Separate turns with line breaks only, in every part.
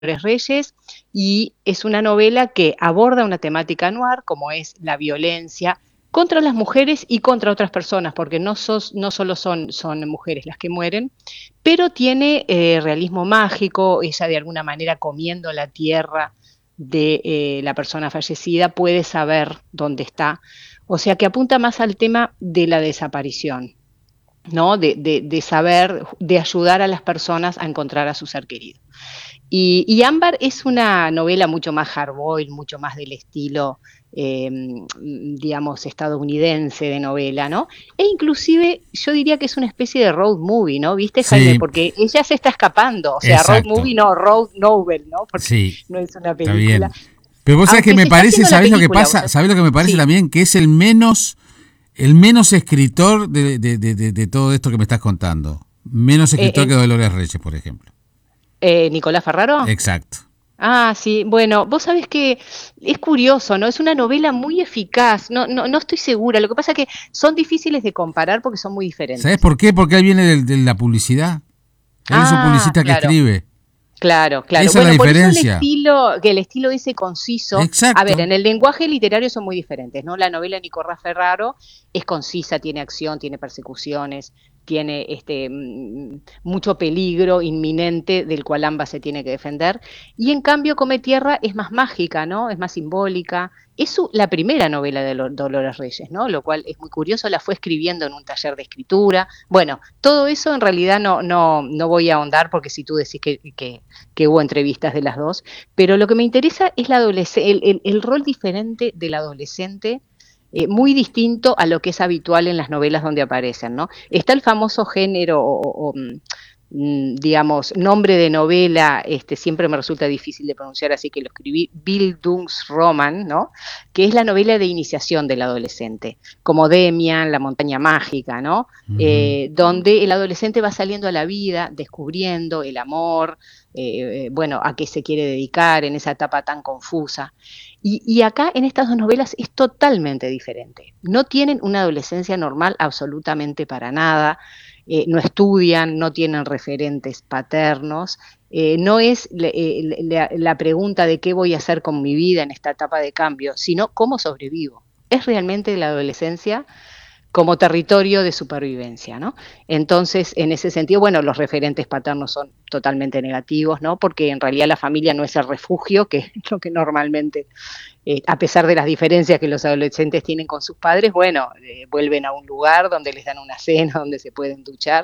Reyes, y es una novela que aborda una temática noir, como es la violencia contra las mujeres y contra otras personas, porque no solo son mujeres las que mueren, pero tiene realismo mágico. Ella de alguna manera, comiendo la tierra de la persona fallecida, puede saber dónde está. O sea que apunta más al tema de la desaparición, ¿no? De saber, de ayudar a las personas a encontrar a su ser querido. Y Ámbar es una novela mucho más hardboiled, mucho más del estilo, digamos, estadounidense de novela, ¿no? E inclusive yo diría que es una especie de road movie, ¿no? ¿Viste, Jaime?
Sí,
Porque ella se está escapando, o sea, road
exacto.
movie no, road novel, ¿no? Porque
Sí,
no es una
está
película.
bien. Pero vos sabés que
Aunque
me
se está
parece,
haciendo la
¿sabés lo que
película, ¿vos
pasa?
sabés?
¿Sabés lo que me parece
Sí.
también? Que es el menos escritor de todo esto que me estás contando. Menos
Eh,
escritor
eh,
que Dolores Reyes, por ejemplo.
¿Nicolás Ferraro?
Exacto.
Ah, sí, bueno, vos sabés que es curioso, ¿no? Es una novela muy eficaz, no estoy segura. Lo que pasa es que son difíciles de comparar porque son muy
¿Sabés
diferentes.
por qué? Porque él viene de la publicidad. Él es un
Ah,
publicista que
claro.
escribe.
Claro, claro.
Esa es la
Bueno, por eso
diferencia.
que el estilo ese conciso, a ver,
Exacto.
en el lenguaje literario son muy diferentes, ¿no? La novela de Nicolás Ferraro es concisa, tiene acción, tiene persecuciones, tiene mucho peligro inminente del cual ambas se tiene que defender. Y en cambio, Come Tierra es más mágica, ¿no? Es más simbólica. La primera novela de Dolores Reyes, ¿no? Lo cual es muy curioso, la fue escribiendo en un taller de escritura. Bueno, todo eso en realidad no voy a ahondar, porque si tú decís que hubo entrevistas de las dos, pero lo que me interesa es el rol diferente del adolescente, muy distinto a lo que es habitual en las novelas donde aparecen, ¿no? Está el famoso género digamos, nombre de novela, siempre me resulta difícil de pronunciar, así que lo escribí, Bildungsroman, ¿no? Que es la novela de iniciación del adolescente, como Demian, La montaña mágica, ¿no?
Ujú.
Donde el adolescente va saliendo a la vida, descubriendo el amor, bueno, a qué se quiere dedicar en esa etapa tan confusa. Y acá en estas dos novelas es totalmente diferente. No tienen una adolescencia normal absolutamente para nada, no estudian, no tienen referentes paternos, no es la pregunta de qué voy a hacer con mi vida en esta etapa de cambio, sino cómo sobrevivo. Es realmente la adolescencia como territorio de supervivencia, ¿no? Entonces, en ese sentido, bueno, los referentes paternos son totalmente negativos, ¿no? Porque en realidad la familia no es el refugio, que es lo que normalmente, a pesar de las diferencias que los adolescentes tienen con sus padres, bueno, vuelven a un lugar donde les dan una cena, donde se pueden duchar,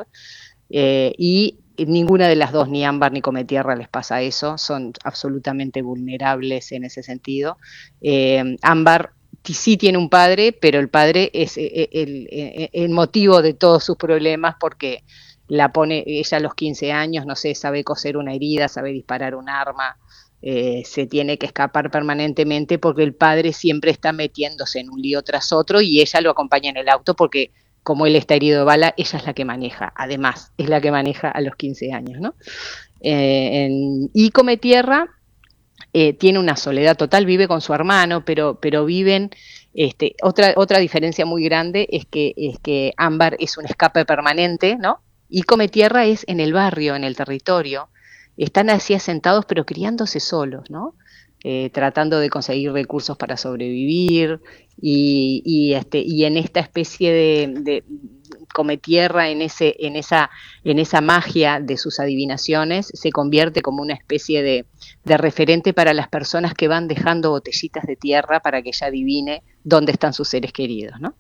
y ninguna de las dos, ni Ámbar ni Cometierra, les pasa eso, son absolutamente vulnerables en ese sentido. Ámbar sí tiene un padre, pero el padre es el motivo de todos sus problemas, porque la pone ella a los 15 años, no sé, sabe coser una herida, sabe disparar un arma, se tiene que escapar permanentemente porque el padre siempre está metiéndose en un lío tras otro, y ella lo acompaña en el auto porque, como él está herido de bala, ella es la que maneja, además, es la que maneja a los 15 años, ¿no? Y Come Tierra tiene una soledad total, vive con su hermano, pero viven, otra diferencia muy grande es que Ámbar es un escape permanente, ¿no? Y Come Tierra es en el barrio, en el territorio. Están así asentados, pero criándose solos, ¿no? Tratando de conseguir recursos para sobrevivir, y en esta especie de Come Tierra, en esa magia de sus adivinaciones, se convierte como una especie de referente para las personas que van dejando botellitas de tierra para que ella adivine dónde están sus seres queridos, ¿no?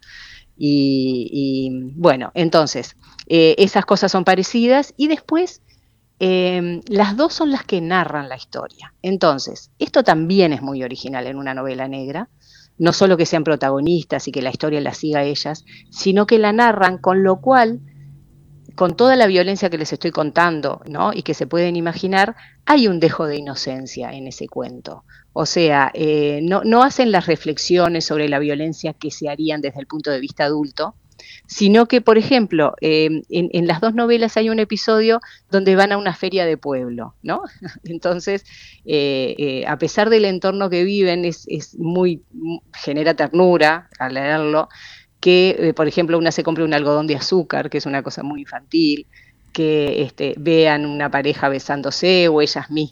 Bueno, entonces, esas cosas son parecidas, y después las dos son las que narran la historia. Entonces, esto también es muy original en una novela negra, no solo que sean protagonistas y que la historia la siga a ellas, sino que la narran, con lo cual, con toda la violencia que les estoy contando, ¿no? Y que se pueden imaginar, hay un dejo de inocencia en ese cuento. O sea, no hacen las reflexiones sobre la violencia que se harían desde el punto de vista adulto, sino que, por ejemplo, en las dos novelas hay un episodio donde van a una feria de pueblo, ¿no? Entonces, a pesar del entorno que viven, genera ternura al leerlo, que, por ejemplo, una se compre un algodón de azúcar, que es una cosa muy infantil, que vean una pareja besándose, o ellas mismas